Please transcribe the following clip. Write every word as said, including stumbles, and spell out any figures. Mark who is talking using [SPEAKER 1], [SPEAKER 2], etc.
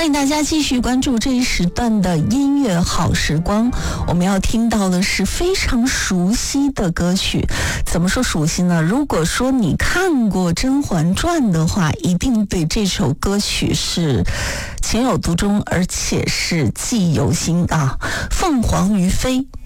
[SPEAKER 1] 欢迎大家继续关注这一时段的音乐好时光。我们要听到的是非常熟悉的歌曲。怎么说熟悉呢？如果说你看过《甄嬛传》的话，一定对这首歌曲是情有独钟，而且是记忆犹新啊。凤凰于飞。